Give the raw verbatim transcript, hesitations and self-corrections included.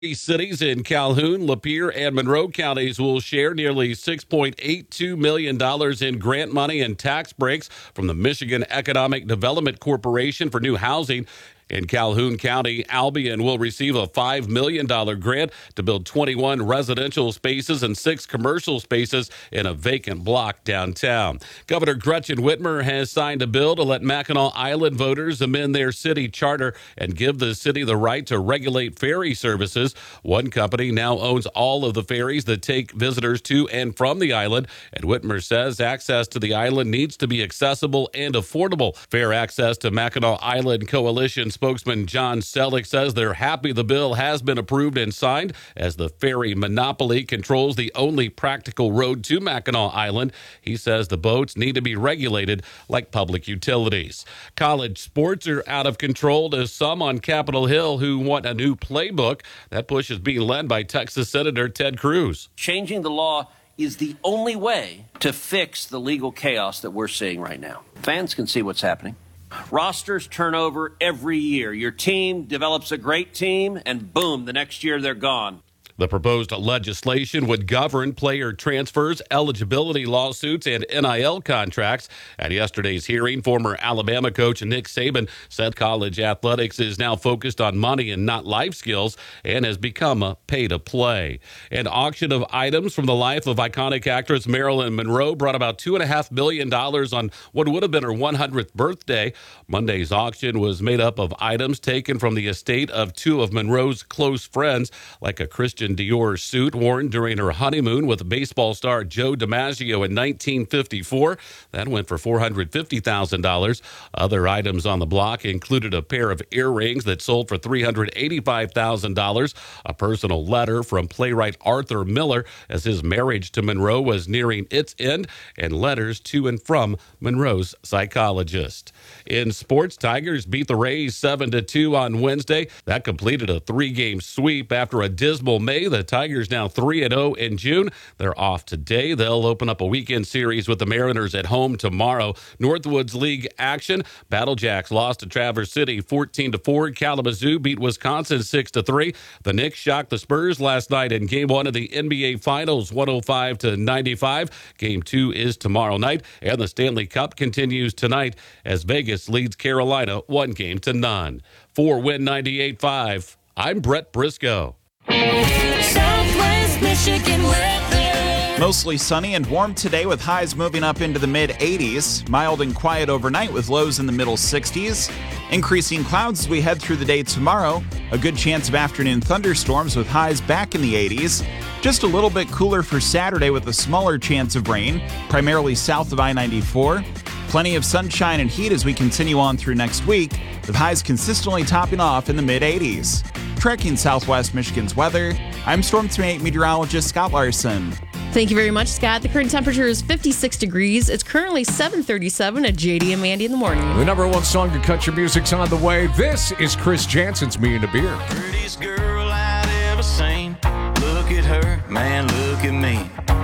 Three cities in Calhoun, Lapeer, and Monroe counties will share nearly six point eight two million dollars in grant money and tax breaks from the Michigan Economic Development Corporation for new housing. In Calhoun County, Albion will receive a five million dollars grant to build twenty-one residential spaces and six commercial spaces in a vacant block downtown. Governor Gretchen Whitmer has signed a bill to let Mackinac Island voters amend their city charter and give the city the right to regulate ferry services. One company now owns all of the ferries that take visitors to and from the island, and Whitmer says access to the island needs to be accessible and affordable. Fair Access to Mackinac Island Coalition spokesman John Selleck says they're happy the bill has been approved and signed, as the ferry monopoly controls the only practical road to Mackinac Island. He says the boats need to be regulated like public utilities. College sports are out of control to some on Capitol Hill who want a new playbook. That push is being led by Texas Senator Ted Cruz. Changing the law is the only way to fix the legal chaos that we're seeing right now. Fans can see what's happening. Rosters turn over every year. Your team develops a great team, and boom, the next year they're gone. The proposed legislation would govern player transfers, eligibility lawsuits, and N I L contracts. At yesterday's hearing, former Alabama coach Nick Saban said college athletics is now focused on money and not life skills and has become a pay-to-play. An auction of items from the life of iconic actress Marilyn Monroe brought about two point five million dollars on what would have been her one hundredth birthday. Monday's auction was made up of items taken from the estate of two of Monroe's close friends, like a Christian Dior suit worn during her honeymoon with baseball star Joe DiMaggio in nineteen fifty-four. That went for four hundred fifty thousand dollars. Other items on the block included a pair of earrings that sold for three hundred eighty-five thousand dollars, a personal letter from playwright Arthur Miller as his marriage to Monroe was nearing its end, and letters to and from Monroe's psychologist. In sports, Tigers beat the Rays seven to two on Wednesday. That completed a three-game sweep after a dismal May. The Tigers now three and oh in June. They're off today. They'll open up a weekend series with the Mariners at home tomorrow. Northwoods League action. Battle Jacks lost to Traverse City fourteen to four. Kalamazoo beat Wisconsin six to three. The Knicks shocked the Spurs last night in game one of the N B A Finals, one oh five to ninety-five. Game two is tomorrow night, and the Stanley Cup continues tonight as Vegas leads Carolina one game to none. For Win ninety-eight point five, I'm Brett Briscoe. Southwest Michigan weather. Mostly sunny and warm today with highs moving up into the mid eighties. Mild and quiet overnight with lows in the middle sixties. Increasing clouds as we head through the day tomorrow. A good chance of afternoon thunderstorms with highs back in the eighties. Just a little bit cooler for Saturday with a smaller chance of rain, primarily south of I ninety-four. Plenty of sunshine and heat as we continue on through next week, with highs consistently topping off in the mid eighties. Tracking Southwest Michigan's weather, I'm Storm Team eight meteorologist Scott Larson. Thank you very much, Scott. The current temperature is fifty-six degrees. It's currently seven thirty-seven at J D and Mandy in the morning. The number one song to cut your music's on the way. This is Chris Jansen's Me and a Beer. Prettiest girl I'd ever seen. Look at her, man, look at me.